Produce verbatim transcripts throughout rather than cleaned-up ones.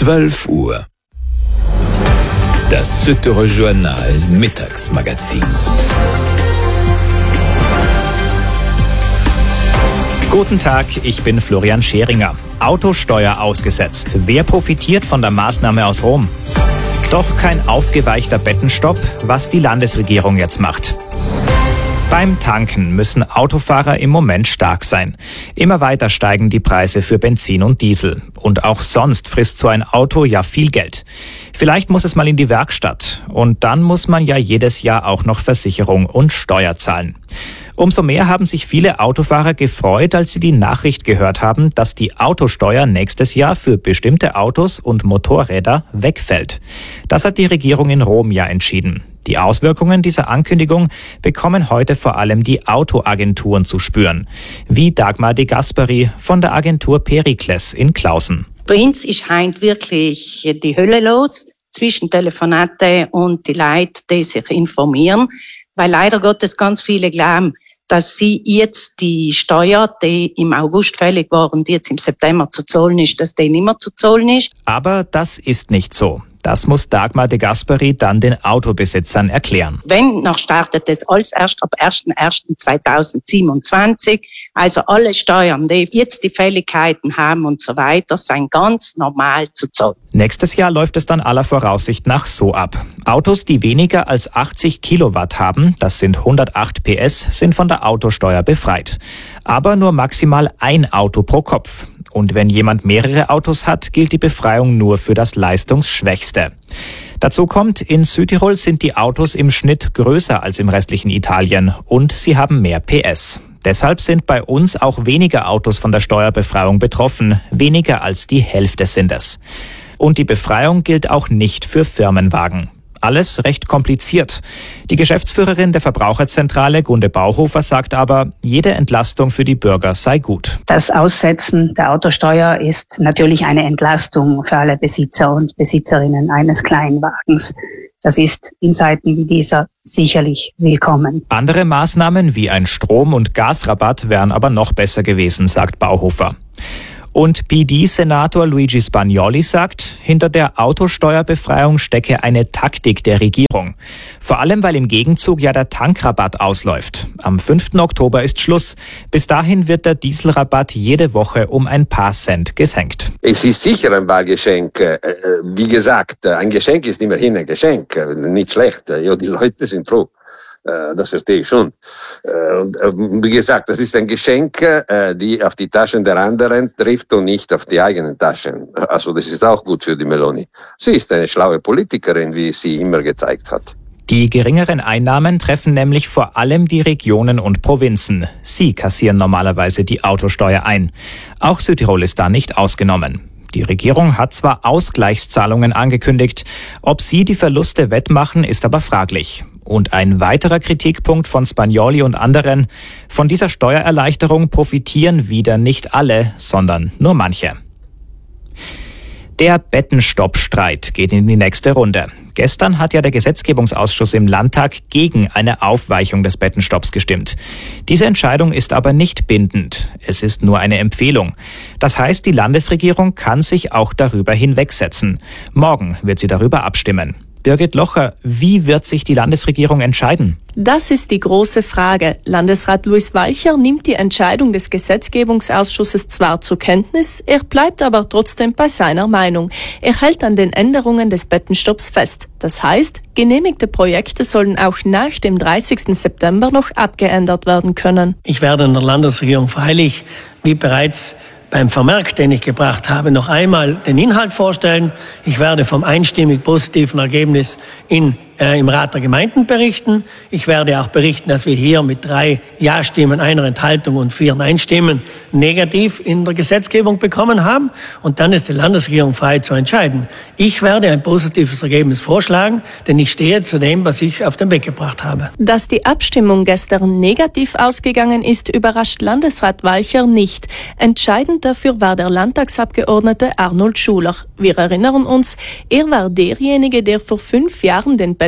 zwölf Uhr. Das Süddeutsche Journal Mittagsmagazin. Guten Tag, ich bin Florian Scheringer. Autosteuer ausgesetzt. Wer profitiert von der Maßnahme aus Rom? Doch kein aufgeweichter Bettenstopp, was die Landesregierung jetzt macht. Beim Tanken müssen Autofahrer im Moment stark sein. Immer weiter steigen die Preise für Benzin und Diesel. Und auch sonst frisst so ein Auto ja viel Geld. Vielleicht muss es mal in die Werkstatt. Und dann muss man ja jedes Jahr auch noch Versicherung und Steuer zahlen. Umso mehr haben sich viele Autofahrer gefreut, als sie die Nachricht gehört haben, dass die Autosteuer nächstes Jahr für bestimmte Autos und Motorräder wegfällt. Das hat die Regierung in Rom ja entschieden. Die Auswirkungen dieser Ankündigung bekommen heute vor allem die Autoagenturen zu spüren. Wie Dagmar de Gasperi von der Agentur Perikles in Klausen. Bei uns ist heute wirklich die Hölle los zwischen Telefonate und die Leute, die sich informieren. Weil leider Gottes ganz viele glauben, dass sie jetzt die Steuer, die im August fällig war und jetzt im September zu zahlen ist, dass die nicht mehr zu zahlen ist. Aber das ist nicht so. Das muss Dagmar de Gasperi dann den Autobesitzern erklären. Wenn, noch startet es alles erst ab erster erster zweitausendsiebenundzwanzig. Also alle Steuern, die jetzt die Fälligkeiten haben und so weiter, sind ganz normal zu zahlen. Nächstes Jahr läuft es dann aller Voraussicht nach so ab. Autos, die weniger als achtzig Kilowatt haben, das sind hundertacht P S, sind von der Autosteuer befreit. Aber nur maximal ein Auto pro Kopf. Und wenn jemand mehrere Autos hat, gilt die Befreiung nur für das leistungsschwächste. Dazu kommt, in Südtirol sind die Autos im Schnitt größer als im restlichen Italien und sie haben mehr P S. Deshalb sind bei uns auch weniger Autos von der Steuerbefreiung betroffen, weniger als die Hälfte sind es. Und die Befreiung gilt auch nicht für Firmenwagen. Alles recht kompliziert. Die Geschäftsführerin der Verbraucherzentrale, Gunde Bauhofer, sagt aber, jede Entlastung für die Bürger sei gut. Das Aussetzen der Autosteuer ist natürlich eine Entlastung für alle Besitzer und Besitzerinnen eines Kleinwagens. Das ist in Zeiten wie dieser sicherlich willkommen. Andere Maßnahmen wie ein Strom- und Gasrabatt wären aber noch besser gewesen, sagt Bauhofer. Und P D-Senator Luigi Spagnoli sagt, hinter der Autosteuerbefreiung stecke eine Taktik der Regierung. Vor allem, weil im Gegenzug ja der Tankrabatt ausläuft. Am fünften Oktober ist Schluss. Bis dahin wird der Dieselrabatt jede Woche um ein paar Cent gesenkt. Es ist sicher ein Wahlgeschenk. Wie gesagt, ein Geschenk ist immerhin ein Geschenk. Nicht schlecht. Ja, die Leute sind froh. Das verstehe ich schon. Und wie gesagt, das ist ein Geschenk, die auf die Taschen der anderen trifft und nicht auf die eigenen Taschen. Also das ist auch gut für die Meloni. Sie ist eine schlaue Politikerin, wie sie immer gezeigt hat. Die geringeren Einnahmen treffen nämlich vor allem die Regionen und Provinzen. Sie kassieren normalerweise die Autosteuer ein. Auch Südtirol ist da nicht ausgenommen. Die Regierung hat zwar Ausgleichszahlungen angekündigt, ob sie die Verluste wettmachen, ist aber fraglich. Und ein weiterer Kritikpunkt von Spagnoli und anderen: Von dieser Steuererleichterung profitieren wieder nicht alle, sondern nur manche. Der Bettenstoppstreit geht in die nächste Runde. Gestern hat ja der Gesetzgebungsausschuss im Landtag gegen eine Aufweichung des Bettenstopps gestimmt. Diese Entscheidung ist aber nicht bindend. Es ist nur eine Empfehlung. Das heißt, die Landesregierung kann sich auch darüber hinwegsetzen. Morgen wird sie darüber abstimmen. Birgit Locher, wie wird sich die Landesregierung entscheiden? Das ist die große Frage. Landesrat Luis Walcher nimmt die Entscheidung des Gesetzgebungsausschusses zwar zur Kenntnis, er bleibt aber trotzdem bei seiner Meinung. Er hält an den Änderungen des Bettenstopps fest. Das heißt, genehmigte Projekte sollen auch nach dem dreißigsten September noch abgeändert werden können. Ich werde in der Landesregierung freilich, wie bereits beim Vermerk, den ich gebracht habe, noch einmal den Inhalt vorstellen. Ich werde vom einstimmig positiven Ergebnis in, äh, im Rat der Gemeinden berichten. Ich werde auch berichten, dass wir hier mit drei Ja-Stimmen, einer Enthaltung und vier Nein-Stimmen negativ in der Gesetzgebung bekommen haben. Und dann ist die Landesregierung frei zu entscheiden. Ich werde ein positives Ergebnis vorschlagen, denn ich stehe zu dem, was ich auf den Weg gebracht habe. Dass die Abstimmung gestern negativ ausgegangen ist, überrascht Landesrat Walcher nicht. Entscheidend dafür war der Landtagsabgeordnete Arnold Schuler. Wir erinnern uns, er war derjenige, der vor fünf Jahren den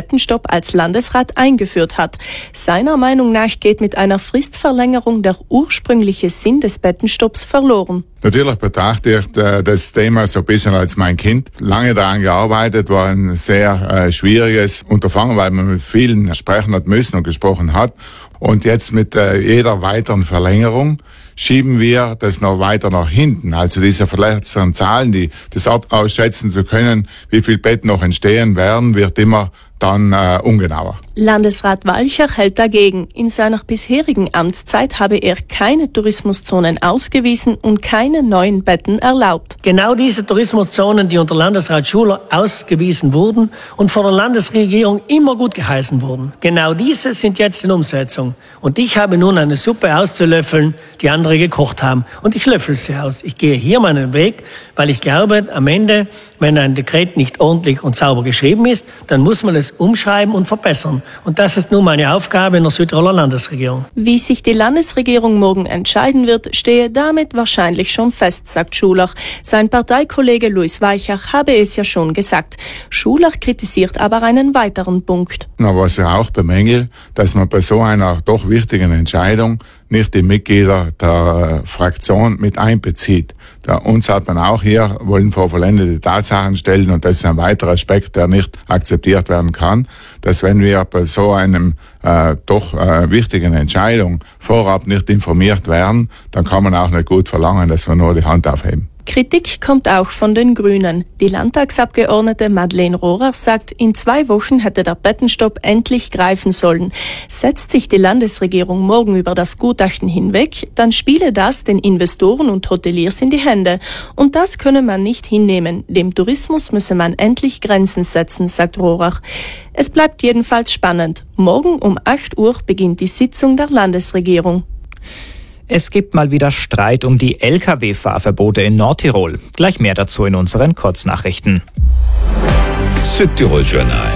Bettenstopp als Landesrat eingeführt hat. Seiner Meinung nach geht mit einer Fristverlängerung der ursprüngliche Sinn des Bettenstopps verloren. Natürlich betrachte ich das Thema so ein bisschen als mein Kind. Lange daran gearbeitet, war ein sehr äh, schwieriges Unterfangen, weil man mit vielen sprechen hat müssen und gesprochen hat. Und jetzt mit äh, jeder weiteren Verlängerung schieben wir das noch weiter nach hinten. Also diese verletzten Zahlen, die das ausschätzen zu können, wie viel Betten noch entstehen werden, wird immer dann äh, ungenauer. Landesrat Walcher hält dagegen. In seiner bisherigen Amtszeit habe er keine Tourismuszonen ausgewiesen und keine neuen Betten erlaubt. Genau diese Tourismuszonen, die unter Landesrat Schuler ausgewiesen wurden und von der Landesregierung immer gut geheißen wurden, genau diese sind jetzt in Umsetzung. Und ich habe nun eine Suppe auszulöffeln, die andere gekocht haben. Und ich löffel sie aus. Ich gehe hier meinen Weg, weil ich glaube, am Ende, wenn ein Dekret nicht ordentlich und sauber geschrieben ist, dann muss man es umschreiben und verbessern. Und das ist nun meine Aufgabe in der Südtiroler Landesregierung. Wie sich die Landesregierung morgen entscheiden wird, stehe damit wahrscheinlich schon fest, sagt Schulach. Sein Parteikollege Luis Weicher habe es ja schon gesagt. Schulach kritisiert aber einen weiteren Punkt. Na, was er auch bemängelt, dass man bei so einer doch wichtigen Entscheidung nicht die Mitglieder der Fraktion mit einbezieht. Da uns hat man auch hier, wollen vor vollendete Tatsachen stellen, und das ist ein weiterer Aspekt, der nicht akzeptiert werden kann, dass wenn wir bei so einem äh, doch äh, wichtigen Entscheidung vorab nicht informiert werden, dann kann man auch nicht gut verlangen, dass wir nur die Hand aufheben. Kritik kommt auch von den Grünen. Die Landtagsabgeordnete Madeleine Rohrer sagt, in zwei Wochen hätte der Bettenstopp endlich greifen sollen. Setzt sich die Landesregierung morgen über das Gutachten hinweg, dann spiele das den Investoren und Hoteliers in die Hände. Und das könne man nicht hinnehmen. Dem Tourismus müsse man endlich Grenzen setzen, sagt Rohrer. Es bleibt jedenfalls spannend. Morgen um acht Uhr beginnt die Sitzung der Landesregierung. Es gibt mal wieder Streit um die L K W-Fahrverbote in Nordtirol. Gleich mehr dazu in unseren Kurznachrichten. Südtirol Journal.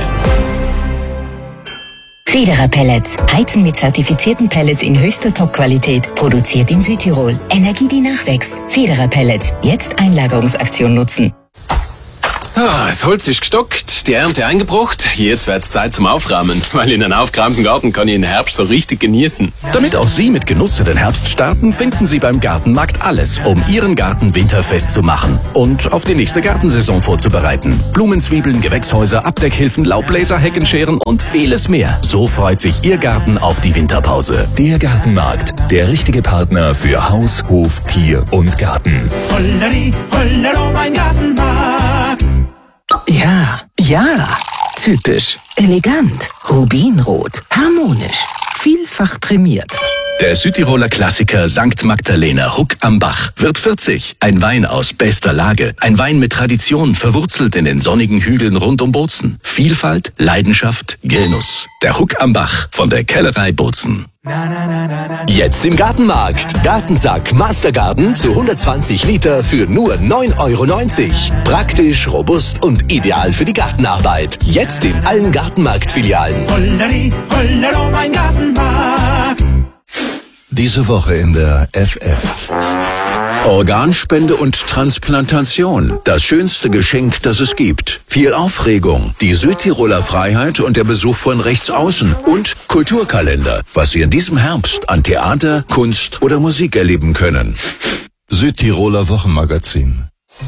Federer Pellets. Heizen mit zertifizierten Pellets in höchster Top-Qualität. Produziert in Südtirol. Energie, die nachwächst. Federer Pellets. Jetzt Einlagerungsaktion nutzen. Ah, das Holz ist gestockt, die Ernte eingebracht. Jetzt wird's Zeit zum Aufräumen, weil in einem aufgeräumten Garten kann ich den Herbst so richtig genießen. Damit auch Sie mit Genuss in den Herbst starten, finden Sie beim Gartenmarkt alles, um Ihren Garten winterfest zu machen und auf die nächste Gartensaison vorzubereiten. Blumenzwiebeln, Gewächshäuser, Abdeckhilfen, Laubbläser, Heckenscheren und vieles mehr. So freut sich Ihr Garten auf die Winterpause. Der Gartenmarkt, der richtige Partner für Haus, Hof, Tier und Garten. Holleri, hollero, mein Gartenmarkt. Ja, ja, typisch, elegant, rubinrot, harmonisch, vielfach prämiert. Der Südtiroler Klassiker Sankt Magdalena Huck am Bach wird vierzig. Ein Wein aus bester Lage. Ein Wein mit Tradition, verwurzelt in den sonnigen Hügeln rund um Bozen. Vielfalt, Leidenschaft, Genuss. Der Huck am Bach von der Kellerei Bozen. Jetzt im Gartenmarkt. Gartensack Mastergarden zu hundertzwanzig Liter für nur neun Euro neunzig. Praktisch, robust und ideal für die Gartenarbeit. Jetzt in allen Gartenmarkt-Filialen. Holleri, hollero, mein Gartenmarkt. Diese Woche in der F F. Organspende und Transplantation. Das schönste Geschenk, das es gibt. Viel Aufregung. Die Südtiroler Freiheit und der Besuch von Rechtsaußen. Und Kulturkalender. Was Sie in diesem Herbst an Theater, Kunst oder Musik erleben können. Südtiroler Wochenmagazin.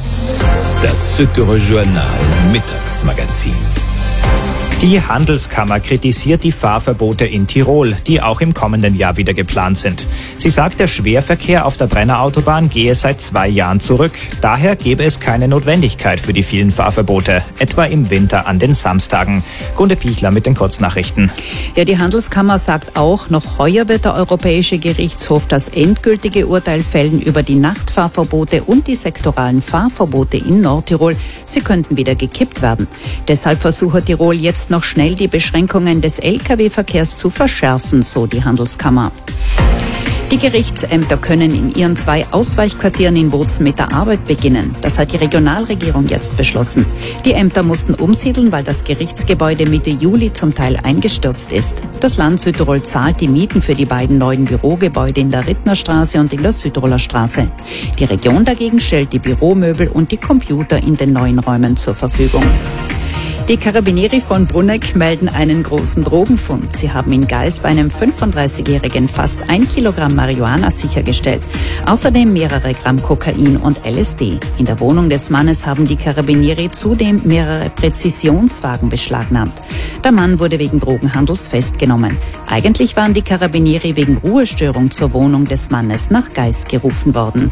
Das Südtirol Journal Mittagsmagazin. Die Handelskammer kritisiert die Fahrverbote in Tirol, die auch im kommenden Jahr wieder geplant sind. Sie sagt, der Schwerverkehr auf der Brennerautobahn gehe seit zwei Jahren zurück. Daher gäbe es keine Notwendigkeit für die vielen Fahrverbote, etwa im Winter an den Samstagen. Gunde Pichler mit den Kurznachrichten. Ja, die Handelskammer sagt auch, noch heuer wird der Europäische Gerichtshof das endgültige Urteil fällen über die Nachtfahrverbote und die sektoralen Fahrverbote in Nordtirol. Sie könnten wieder gekippt werden. Deshalb versucht Tirol jetzt noch schnell die Beschränkungen des L K W-Verkehrs zu verschärfen, so die Handelskammer. Die Gerichtsämter können in ihren zwei Ausweichquartieren in Bozen mit der Arbeit beginnen. Das hat die Regionalregierung jetzt beschlossen. Die Ämter mussten umsiedeln, weil das Gerichtsgebäude Mitte Juli zum Teil eingestürzt ist. Das Land Südtirol zahlt die Mieten für die beiden neuen Bürogebäude in der Rittnerstraße und in der Südtiroler Straße. Die Region dagegen stellt die Büromöbel und die Computer in den neuen Räumen zur Verfügung. Die Carabinieri von Bruneck melden einen großen Drogenfund. Sie haben in Geis bei einem fünfunddreißigjährigen fast ein Kilogramm Marihuana sichergestellt. Außerdem mehrere Gramm Kokain und L S D. In der Wohnung des Mannes haben die Carabinieri zudem mehrere Präzisionswagen beschlagnahmt. Der Mann wurde wegen Drogenhandels festgenommen. Eigentlich waren die Carabinieri wegen Ruhestörung zur Wohnung des Mannes nach Geis gerufen worden.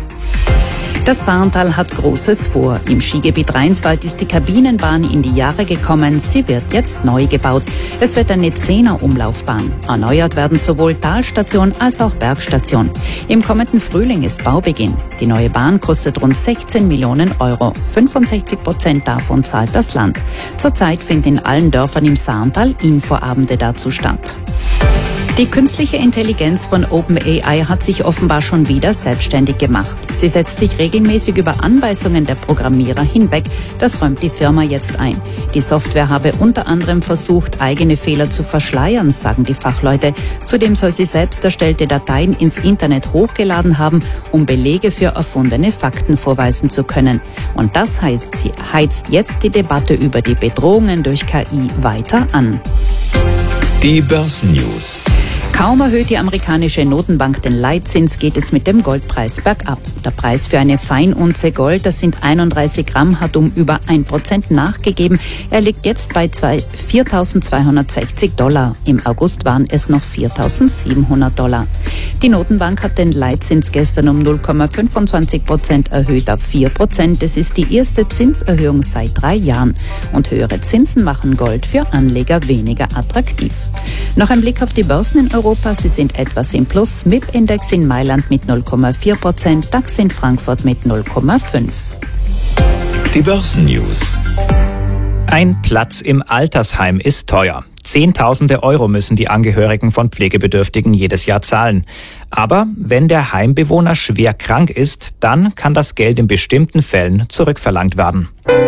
Das Saartal hat Großes vor. Im Skigebiet Rheinswald ist die Kabinenbahn in die Jahre gekommen. Sie wird jetzt neu gebaut. Es wird eine Zehner-Umlaufbahn. Erneuert werden sowohl Talstation als auch Bergstation. Im kommenden Frühling ist Baubeginn. Die neue Bahn kostet rund sechzehn Millionen Euro. fünfundsechzig Prozent davon zahlt das Land. Zurzeit finden in allen Dörfern im Saartal Infoabende dazu statt. Die künstliche Intelligenz von OpenAI hat sich offenbar schon wieder selbstständig gemacht. Sie setzt sich regelmäßig über Anweisungen der Programmierer hinweg. Das räumt die Firma jetzt ein. Die Software habe unter anderem versucht, eigene Fehler zu verschleiern, sagen die Fachleute. Zudem soll sie selbst erstellte Dateien ins Internet hochgeladen haben, um Belege für erfundene Fakten vorweisen zu können. Und das heizt, heizt jetzt die Debatte über die Bedrohungen durch K I weiter an. Die Börsennews. Kaum erhöht die amerikanische Notenbank den Leitzins, geht es mit dem Goldpreis bergab. Der Preis für eine Feinunze Gold, das sind einunddreißig Gramm, hat um über ein Prozent nachgegeben. Er liegt jetzt bei viertausendzweihundertsechzig Dollar. Im August waren es noch viertausendsiebenhundert Dollar. Die Notenbank hat den Leitzins gestern um null Komma fünfundzwanzig Prozent erhöht auf vier Prozent. Es ist die erste Zinserhöhung seit drei Jahren. Und höhere Zinsen machen Gold für Anleger weniger attraktiv. Noch ein Blick auf die Börsen in Europa. Sie sind etwas im Plus. M I P-Index in Mailand mit null Komma vier Prozent, DAX in Frankfurt mit null Komma fünf. Die Börsennews. Ein Platz im Altersheim ist teuer. Zehntausende Euro müssen die Angehörigen von Pflegebedürftigen jedes Jahr zahlen. Aber wenn der Heimbewohner schwer krank ist, dann kann das Geld in bestimmten Fällen zurückverlangt werden.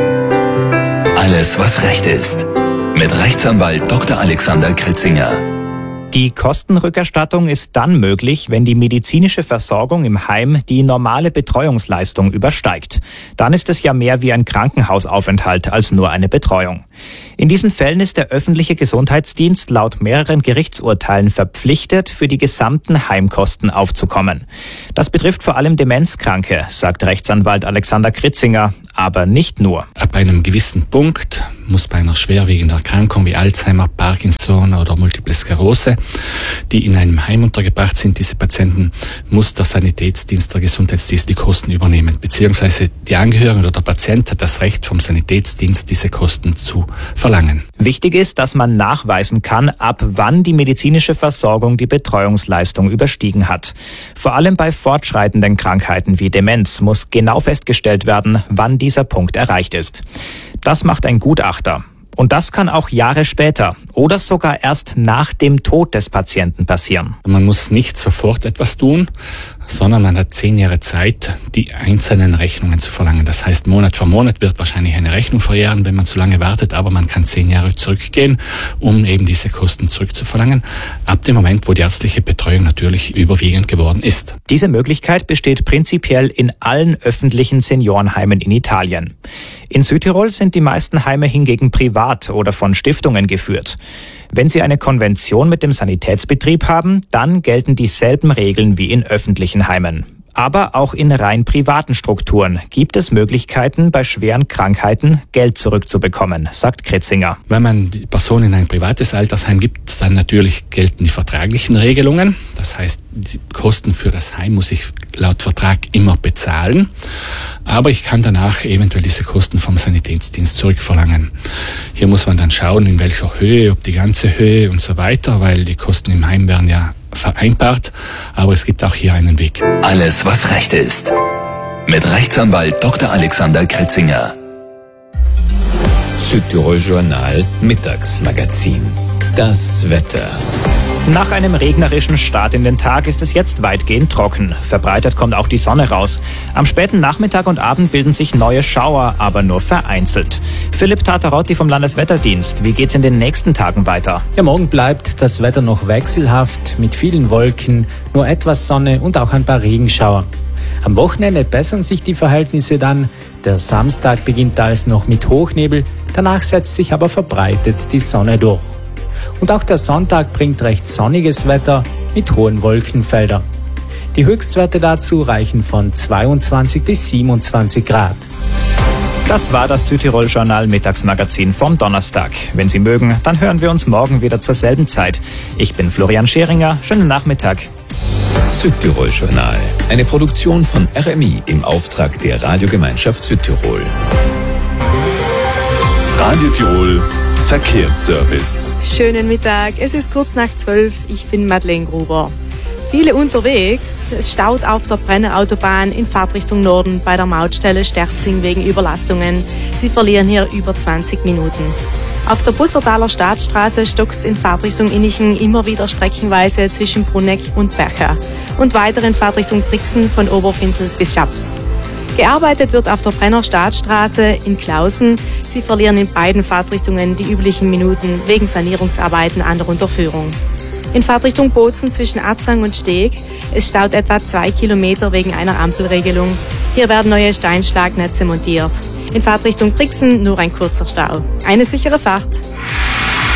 Alles, was Recht ist. Mit Rechtsanwalt Doktor Alexander Kritzinger. Die Kostenrückerstattung ist dann möglich, wenn die medizinische Versorgung im Heim die normale Betreuungsleistung übersteigt. Dann ist es ja mehr wie ein Krankenhausaufenthalt als nur eine Betreuung. In diesen Fällen ist der öffentliche Gesundheitsdienst laut mehreren Gerichtsurteilen verpflichtet, für die gesamten Heimkosten aufzukommen. Das betrifft vor allem Demenzkranke, sagt Rechtsanwalt Alexander Kritzinger, aber nicht nur. Ab einem gewissen Punkt muss bei einer schwerwiegenden Erkrankung wie Alzheimer, Parkinson oder Multiple Sklerose, die in einem Heim untergebracht sind, diese Patienten, muss der Sanitätsdienst, der Gesundheitsdienst die Kosten übernehmen. Beziehungsweise die Angehörigen oder der Patient hat das Recht vom Sanitätsdienst, diese Kosten zu verlangen. Wichtig ist, dass man nachweisen kann, ab wann die medizinische Versorgung die Betreuungsleistung überstiegen hat. Vor allem bei fortschreitenden Krankheiten wie Demenz muss genau festgestellt werden, wann dieser Punkt erreicht ist. Das macht ein Gutachter. Und das kann auch Jahre später oder sogar erst nach dem Tod des Patienten passieren. Man muss nicht sofort etwas tun, sondern man hat zehn Jahre Zeit, die einzelnen Rechnungen zu verlangen. Das heißt, Monat für Monat wird wahrscheinlich eine Rechnung verjähren, wenn man zu lange wartet, aber man kann zehn Jahre zurückgehen, um eben diese Kosten zurückzuverlangen, ab dem Moment, wo die ärztliche Betreuung natürlich überwiegend geworden ist. Diese Möglichkeit besteht prinzipiell in allen öffentlichen Seniorenheimen in Italien. In Südtirol sind die meisten Heime hingegen privat oder von Stiftungen geführt. Wenn Sie eine Konvention mit dem Sanitätsbetrieb haben, dann gelten dieselben Regeln wie in öffentlichen Heimen. Aber auch in rein privaten Strukturen gibt es Möglichkeiten, bei schweren Krankheiten Geld zurückzubekommen, sagt Kritzinger. Wenn man die Person in ein privates Altersheim gibt, dann natürlich gelten die vertraglichen Regelungen. Das heißt, die Kosten für das Heim muss ich laut Vertrag immer bezahlen. Aber ich kann danach eventuell diese Kosten vom Sanitätsdienst zurückverlangen. Hier muss man dann schauen, in welcher Höhe, ob die ganze Höhe und so weiter, weil die Kosten im Heim werden ja vereinbart, aber es gibt auch hier einen Weg. Alles, was Recht ist. Mit Rechtsanwalt Doktor Alexander Kritzinger. Südtirol Journal Mittagsmagazin. Das Wetter. Nach einem regnerischen Start in den Tag ist es jetzt weitgehend trocken. Verbreitet kommt auch die Sonne raus. Am späten Nachmittag und Abend bilden sich neue Schauer, aber nur vereinzelt. Philipp Tatarotti vom Landeswetterdienst. Wie geht's in den nächsten Tagen weiter? Ja, morgen bleibt das Wetter noch wechselhaft mit vielen Wolken, nur etwas Sonne und auch ein paar Regenschauer. Am Wochenende bessern sich die Verhältnisse dann. Der Samstag beginnt als noch mit Hochnebel, danach setzt sich aber verbreitet die Sonne durch. Und auch der Sonntag bringt recht sonniges Wetter mit hohen Wolkenfeldern. Die Höchstwerte dazu reichen von zweiundzwanzig bis siebenundzwanzig Grad. Das war das Südtirol-Journal Mittagsmagazin vom Donnerstag. Wenn Sie mögen, dann hören wir uns morgen wieder zur selben Zeit. Ich bin Florian Scheringer. Schönen Nachmittag. Südtirol-Journal. Eine Produktion von R M I im Auftrag der Radiogemeinschaft Südtirol. Radio Tirol Verkehrsservice. Schönen Mittag. Es ist kurz nach zwölf. Ich bin Madeleine Gruber. Viele unterwegs. Es staut auf der Brennerautobahn in Fahrtrichtung Norden bei der Mautstelle Sterzing wegen Überlastungen. Sie verlieren hier über zwanzig Minuten. Auf der Bussertaler Staatsstraße stockt es in Fahrtrichtung Innichen immer wieder streckenweise zwischen Bruneck und Bercha und weiter in Fahrtrichtung Brixen von Oberfintel bis Schaps. Gearbeitet wird auf der Brenner Staatsstraße in Klausen. Sie verlieren in beiden Fahrtrichtungen die üblichen Minuten wegen Sanierungsarbeiten an der Unterführung. In Fahrtrichtung Bozen zwischen Atzang und Steg. Es staut etwa zwei Kilometer wegen einer Ampelregelung. Hier werden neue Steinschlagnetze montiert. In Fahrtrichtung Brixen nur ein kurzer Stau. Eine sichere Fahrt.